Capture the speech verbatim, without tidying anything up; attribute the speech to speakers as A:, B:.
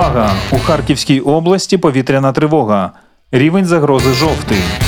A: Увага! У Харківській області повітряна тривога. Рівень загрози жовтий.